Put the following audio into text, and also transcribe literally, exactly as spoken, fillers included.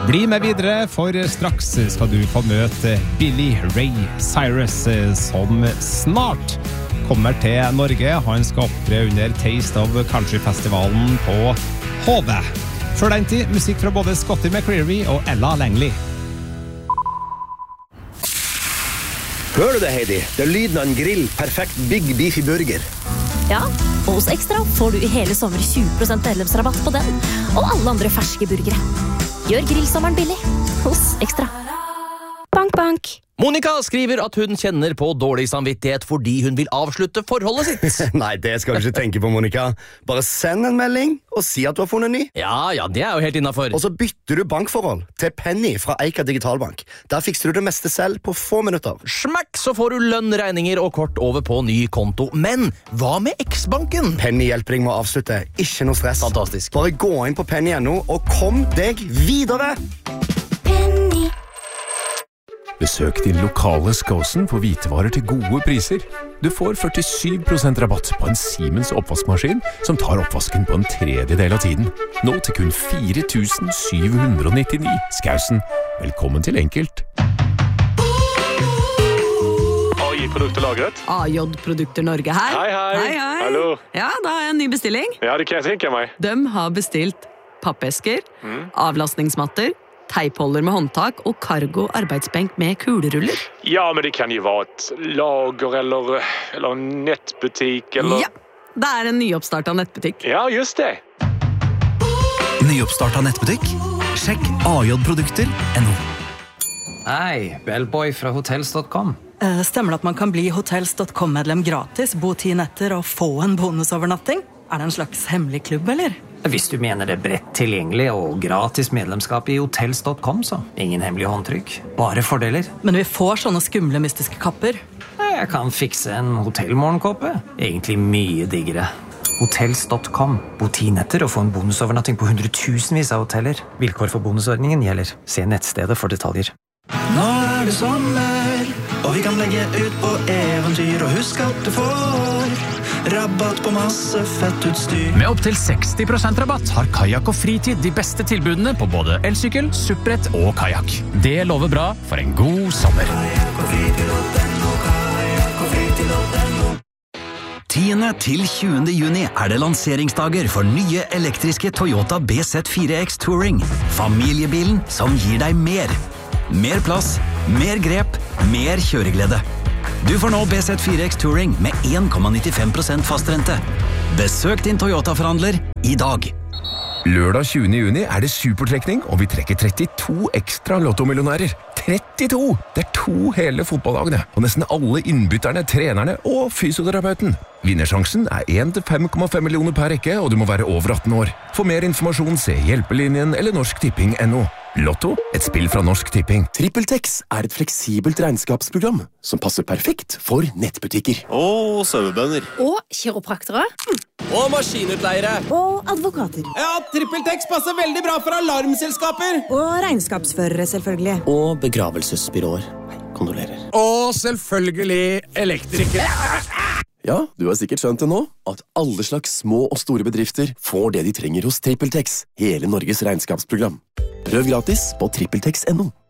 Bli med videre, for straks skal du få møte Billy Ray Cyrus, som snart kommer til Norge. Han skal opptre under Taste of Country-festivalen på H V. Før den tid, musikk fra både Scotty McCreery og Ella Langley. Hører du det, Heidi? Det er lyden av en grill, perfekt Big Beefy Burger. Ja, og hos Extra får du i hele sommer tjue prosent medlemsrabatt på den, og alle andre ferske burgere. Gjør grillsommeren billig hos Extra. Bank, bank. Monica skriver at hun kjenner på dårlig samvittighet fordi hun vil avslutte forholdet sitt. Nei, det skal du ikke tenke på, Monica. Bare send en melding og si at du har funnet ny. Ja, ja, det er jo helt innenfor. Og så bytter du bankforhold til Penny fra Eika Digitalbank. Der fikser du det meste selv på få minutter. Smakk, så får du lønn, regninger og kort over på ny konto. Men hva med X-banken? Penny hjelper deg med å avslutte. Ikke noe stress. Fantastisk. Bare gå inn på penny punktum no og kom deg videre. Besøk din lokale Skåsen for hvitevarer til gode priser. Du får førtisju prosent rabatt på en Siemens oppvaskmaskin som tar oppvasken på en tredjedel av tiden. Nå til kun fire tusen syv hundre nittini. Skåsen, velkommen til enkelt. A J-produkter lagret. A J-produkter Norge her. Hei, hei. Hei, hei. Hallo. Ja, da har jeg en ny bestilling. Ja, det kan jeg tenke meg. De har bestilt pappesker, Mm. avlastningsmatter, teipholder med håndtak og cargo arbeidsbenk med kuleruller. Ja, men det kan jo være et lager eller, eller en nettbutikk eller... Ja, det er en nyoppstartet nettbutikk. Ja, just det. Nyoppstartet nettbutikk? Sjekk a j produkter punktum no. Hei, Bellboy fra hotels punktum com. Eh, Stemmer det at man kan bli hotels punktum com-medlem gratis, bo ti netter og få en bonusovernatting? Er det en slags hemmelig klubb, eller? Hvis du mener det bredt tilgjengelig og gratis medlemskap i hotels punktum com, så ingen hemmelig håndtrykk. Bare fordeler. Men vi får sånne skumle mystiske kapper. Jeg kan fikse en hotellmorgenkåpe. Egentlig mye diggere. hotels punktum com. Bo ti netter og få en bonusovernatting på hundretusenvis av hoteller. Vilkår for bonusordningen gjelder. Se nettstedet for detaljer. Nå er det sommer, og vi kan legge ut på eventyr, og husk at du får rabatt på masse fett utstyr. Med opp til seksti prosent rabatt har Kajak og Fritid de beste tilbudene på både elsykkel, supprett og kajak. Det lover bra for en god sommer. tiende til tjuende juni er det lanseringsdager for nye elektriske Toyota B Z fire X Touring. Familiebilen som gir deg mer. Mer plass, mer grep, mer kjøreglede. Du får nå B Z fire X Touring med en komma nittifem prosent fastrente. Besøk din Toyota-forhandler i dag. Lørdag tjuende juni er det supertrekning, og vi trekker trettito ekstra lottomillionærer. trettito! Det er to hele fotballdagene, og nesten alle innbytterne, trenerne og fysioterapeuten. Vinnersjansen er en til fem komma fem millioner per rekke, og du må være over atten år. For mer informasjon, se Hjelpelinjen eller Norsk Tipping punktum no. Lotto, et spill fra Norsk Tipping. TrippelTex er et fleksibelt regnskapsprogram som passer perfekt for nettbutikker. Og sauebønder. Og kiropraktere. Og maskinutleiere. Og advokater. Ja, TrippelTex passer veldig bra for alarmselskaper. Og regnskapsførere, selvfølgelig. Og begravelsesbyråer. Kondolerer. Og selvfølgelig elektrikere. Ja, du har sikkert skjønt det nå, at alle slags små og store bedrifter får det de trenger hos TrippelTex, hele Norges regnskapsprogram. Prøv gratis på trippeltex punktum no.